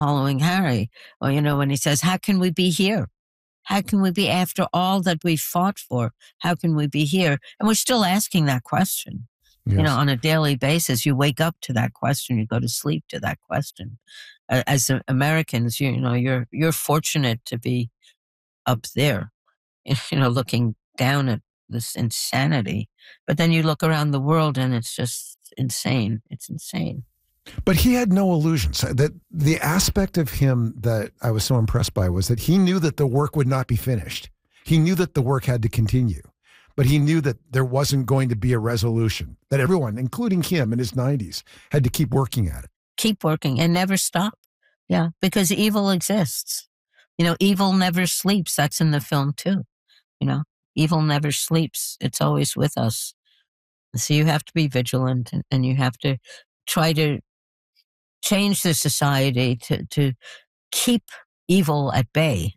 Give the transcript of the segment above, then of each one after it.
Following Harry, or, when he says, how can we be here? How can we be, after all that we fought for? How can we be here? And we're still asking that question. Yes. On a daily basis, you wake up to that question, you go to sleep to that question. As Americans, you're fortunate to be up there, looking down at this insanity. But then you look around the world and it's just insane. It's insane. But he had no illusions. That the aspect of him that I was so impressed by was that he knew that the work would not be finished. He knew that the work had to continue. But he knew that there wasn't going to be a resolution, that everyone, including him in his 90s, had to keep working at it. Keep working and never stop. Yeah, because evil exists. Evil never sleeps. That's in the film too. Evil never sleeps. It's always with us. So you have to be vigilant, and you have to try to change the society to keep evil at bay.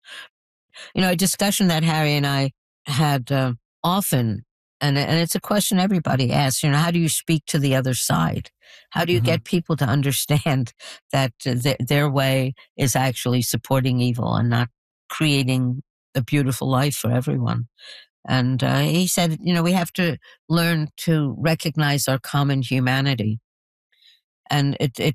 A discussion that Harry and I had often, and it's a question everybody asks, how do you speak to the other side? How do you get people to understand that their way is actually supporting evil and not creating a beautiful life for everyone? And he said, we have to learn to recognize our common humanity. And it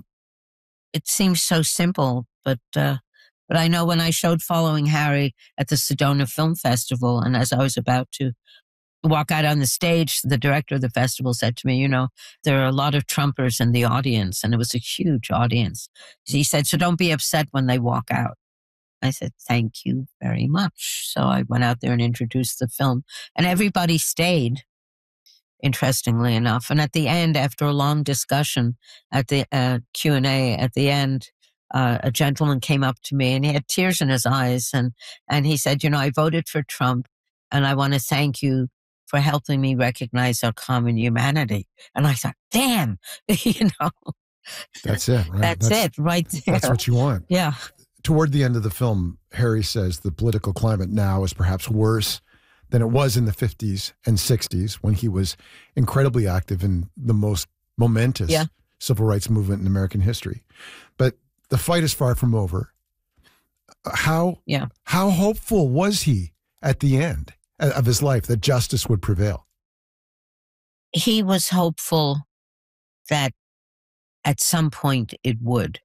seems so simple, but I know when I showed Following Harry at the Sedona Film Festival, and as I was about to walk out on the stage, the director of the festival said to me, there are a lot of Trumpers in the audience, and it was a huge audience. He said, so don't be upset when they walk out. I said, thank you very much. So I went out there and introduced the film, and everybody stayed, interestingly enough. And at the end, after a long discussion at the Q&A at the end, a gentleman came up to me and he had tears in his eyes. And he said, I voted for Trump, and I want to thank you for helping me recognize our common humanity. And I thought, damn, That's it, right? That's it right there. That's what you want. Yeah. Toward the end of the film, Harry says the political climate now is perhaps worse than it was in the 50s and 60s when he was incredibly active in the most momentous civil rights movement in American history. But the fight is far from over. How hopeful was he at the end of his life that justice would prevail? He was hopeful that at some point it would.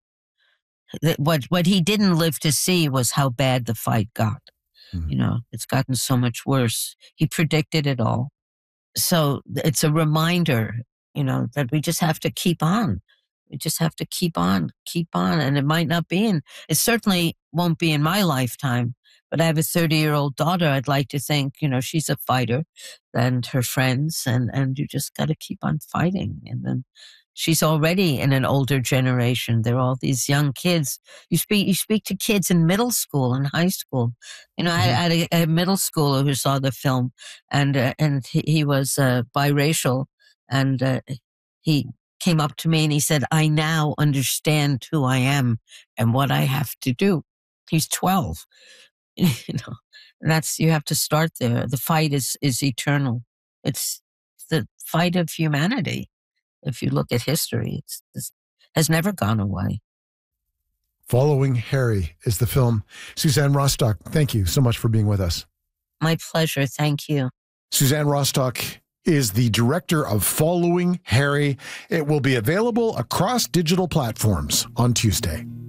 What he didn't live to see was how bad the fight got. It's gotten so much worse. He predicted it all. So it's a reminder, that we just have to keep on. We just have to keep on. And it might not be it certainly won't be in my lifetime, but I have a 30-year-old daughter. I'd like to think, she's a fighter, and her friends, and you just got to keep on fighting. And then she's already in an older generation. There are all these young kids. You speak to kids in middle school and high school. I had a middle schooler who saw the film, and he was biracial, and he came up to me and he said, I now understand who I am and what I have to do. He's 12. And you have to start there. The fight is eternal. It's the fight of humanity. If you look at history, it has never gone away. Following Harry is the film. Suzanne Rostock, thank you so much for being with us. My pleasure. Thank you. Suzanne Rostock is the director of Following Harry. It will be available across digital platforms on Tuesday.